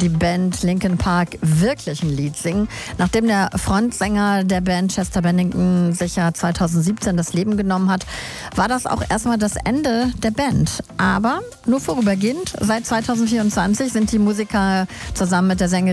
die Band Linkin Park wirklich ein Lied singen. Nachdem der Frontsänger der Band Chester Bennington sich ja 2017 das Leben genommen hat, war das auch erstmal das Ende der Band. Aber nur vorübergehend. Seit 2024 sind die Musiker zusammen mit der Sängerin